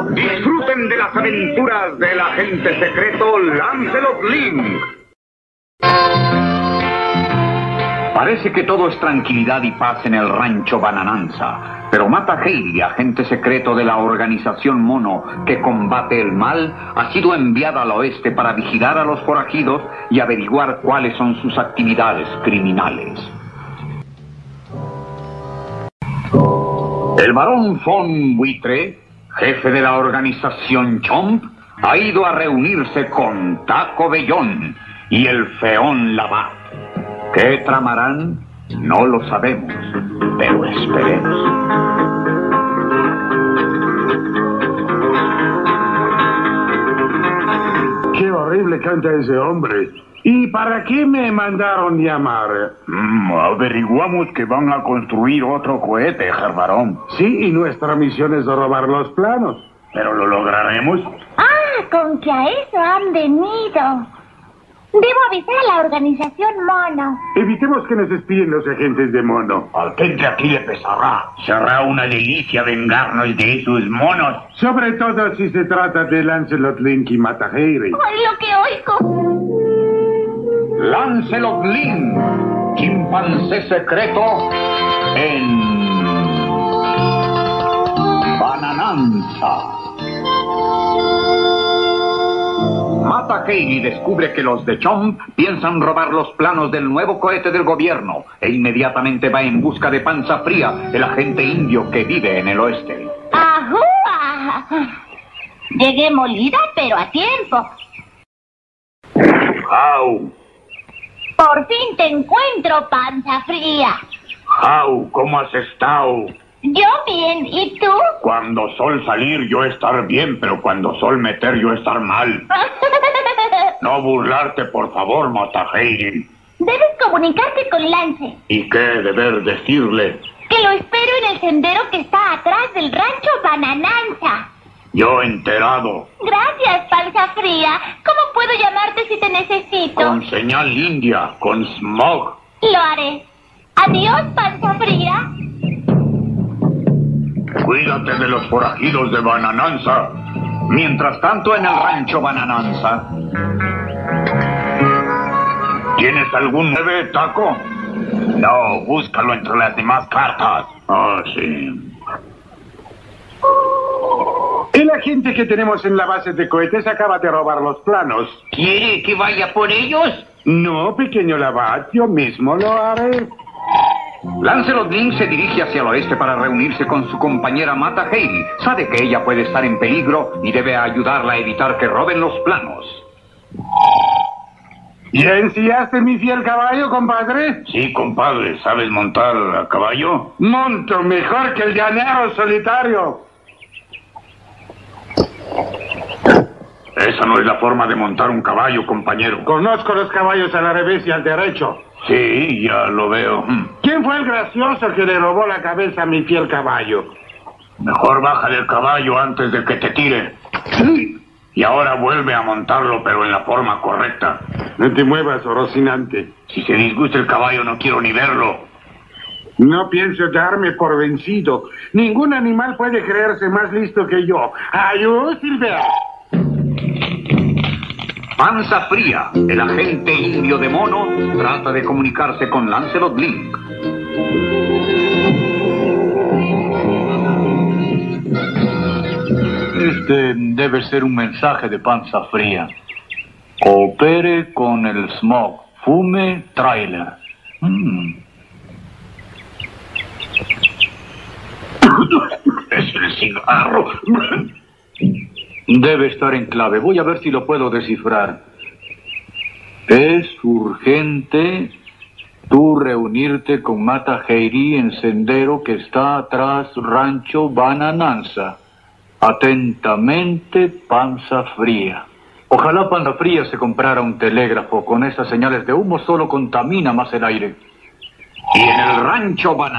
Disfruten de las aventuras del agente secreto Lancelot Link. Parece que todo es tranquilidad y paz en el rancho Banananza, pero Mata Hari, agente secreto de la organización Mono que combate el mal, ha sido enviada al oeste para vigilar a los forajidos y averiguar cuáles son sus actividades criminales. El barón Von Buitre, jefe de la organización Chomp, ha ido a reunirse con Taco Bellón y el feón Labat. ¿Qué tramarán? No lo sabemos, pero esperemos. ¡Qué horrible canta ese hombre! ¿Y para qué me mandaron llamar? Averiguamos que van a construir otro cohete, Gervarón. Sí, y nuestra misión es robar los planos. ¿Pero lo lograremos? Ah, con que a eso han venido. Debo avisar a la organización Mono. Evitemos que nos espíen los agentes de Mono. Al que entre aquí le pesará. Será una delicia vengarnos de esos monos. Sobre todo si se trata de Lancelot Link y Mata Hari. ¡Ay, lo que oigo! Lancelot Link, chimpancé secreto en Banananza. Mata Hari descubre que los de Chomp piensan robar los planos del nuevo cohete del gobierno e inmediatamente va en busca de Panza Fría, el agente indio que vive en el oeste. ¡Ajúa! Llegué molida, pero a tiempo. Jau, Por fin te encuentro, Panza Fría. Jau, ¿cómo has estado? Yo bien, ¿y tú? Cuando sol salir yo estar bien, pero cuando sol meter yo estar mal. No burlarte, por favor, Mata Hari. Debes comunicarte con Lance, ¿Y qué deber decirle? que lo espero en el sendero que está atrás del rancho Banananza. Yo enterado. Gracias, Panza Fría. ¿Cómo puedo llamarte si te necesito? Con señal india, con smog. Lo haré. Adiós, Panza Fría. Cuídate de los forajidos de Banananza. Mientras tanto, en el rancho Banananza. ¿Tienes algún 9, Taco? No, búscalo entre las demás cartas. Ah, sí. El agente que tenemos en la base de cohetes acaba de robar los planos. ¿Quiere que vaya por ellos? No, pequeño Labat, yo mismo lo haré. Lancelot Link se dirige hacia el oeste para reunirse con su compañera Mata Hari. Sabe que ella puede estar en peligro y debe ayudarla a evitar que roben los planos. ¿Ya ensillaste mi fiel caballo, compadre? Sí, compadre. ¿Sabes montar a caballo? Monto mejor que el llanero solitario. Esa no es la forma de montar un caballo, compañero. Conozco los caballos al revés y al derecho. Sí, ya lo veo. ¿Quién fue el gracioso que le robó la cabeza a mi fiel caballo? Mejor baja del caballo antes de que te tire. Y ahora vuelve a montarlo, pero en la forma correcta. No te muevas, Rocinante. Si se disgusta el caballo, no quiero ni verlo. No pienso darme por vencido. Ningún animal puede creerse más listo que yo. ¡Ayú, Silvia! Panza Fría, el agente indio de Mono, trata de comunicarse con Lancelot Link. Este debe ser un mensaje de Panza Fría. Coopere con el smog. Fume trailer. Es el cigarro. Debe estar en clave. Voy a ver si lo puedo descifrar. Es urgente tú reunirte con Mata Hari en sendero que está atrás rancho Banananza. Atentamente, Panza Fría. Ojalá Panza Fría se comprara un telégrafo. Con esas señales de humo solo contamina más el aire. Y en el rancho Banananza.